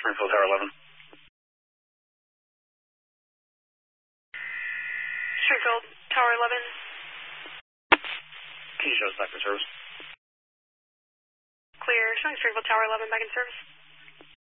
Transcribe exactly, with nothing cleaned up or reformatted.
Springfield Tower eleven. Springfield Tower eleven. Can you show us back in service? Clear. Showing Springfield Tower eleven back in service.